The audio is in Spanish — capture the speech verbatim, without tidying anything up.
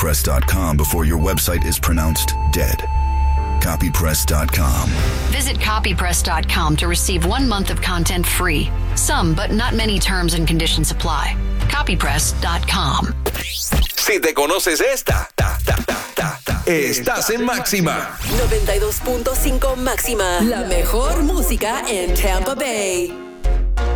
copypress dot com before your website is pronounced dead. copypress dot com. Visit copypress dot com to receive one month of content free. Some, but not many terms and conditions apply. copypress dot com. Si te conoces esta, ta, ta, ta, ta, ta, estás en Máxima. noventa y dos punto cinco Máxima. La mejor música en Tampa Bay.